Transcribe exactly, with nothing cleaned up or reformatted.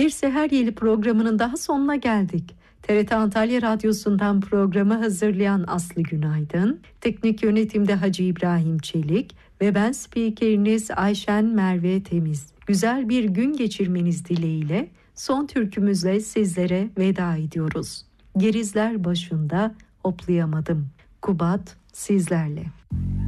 Bir Seher Yeli programının daha sonuna geldik. T R T Antalya Radyosu'ndan programı hazırlayan Aslı Günaydın, teknik yönetimde Hacı İbrahim Çelik ve ben spikeriniz Ayşen Merve Temiz. Güzel bir gün geçirmeniz dileğiyle son türkümüzle sizlere veda ediyoruz. Gerizler başında hoplayamadım. Kubat sizlerle.